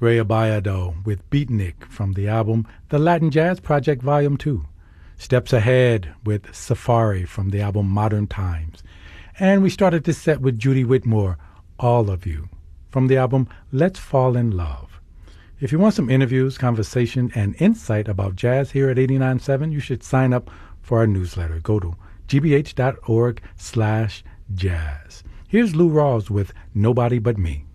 Ray Abayado with Beatnik from the album The Latin Jazz Project Volume 2. Steps Ahead with Safari from the album Modern Times. And we started this set with Judy Whitmore, All of You, from the album Let's Fall in Love. If you want some interviews, conversation, and insight about jazz here at 89.7, you should sign up for our newsletter. Go to gbh.org/jazz. Here's Lou Rawls with Nobody But Me.